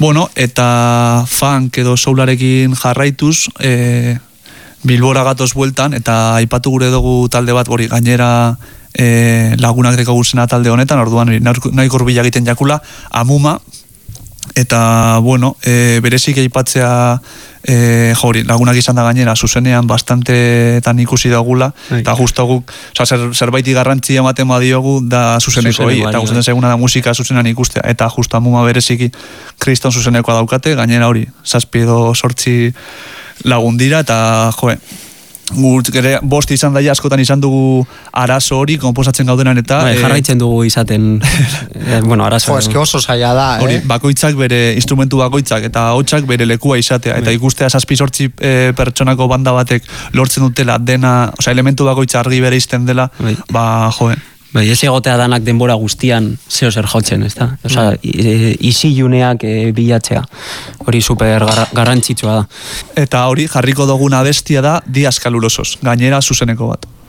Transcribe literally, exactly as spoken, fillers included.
Bueno, eta funk edo soularekin jarraituz, e, Bilbora gatoz bueltan, eta aipatu gure dugu talde bat, hori gainera e, lagunak deko guzena talde honetan, orduan nahi gorbila egiten jakula, Amuma, eta, bueno, e, berezik aipatzea e, jori, lagunak izan da gainera, zuzenean bastantetan ikusi dagula, eta justo guk, oza, zer, zerbaiti garrantzia ematen badiogu da zuzeneko, Zuzeneko, eta gustatzen zaiguna da musika zuzenean ikustea, eta justo Amuma bereziki kriston zuzenekoa daukate, gainera hori, zazpi edo sortzi lagun dira, eta joe, gut, gere, bost izan daia askotan izan dugu arazo hori, komposatzen gaudenan eta... Bai, jarraitzen dugu izaten, eh, bueno, arazo... Jo, eski oso zaila da, hori, eh? bakoitzak bere, instrumentu bakoitzak, eta hotxak bere lekua izatea, eta ikustea zazpi sortzi e, pertsonako banda batek lortzen dutela dena, oza, elementu bakoitza argi bere izten dela, bai. ba, joe. Bai, ez egotea danak denbora guztian zeo zer jotzen, ez da? Osa, iziluneak e, bilatzea, hori super gar, garrantzitsua da. Eta hori, jarriko duguna bestia da Diaz Kalurosos, gainera zuzeneko bat.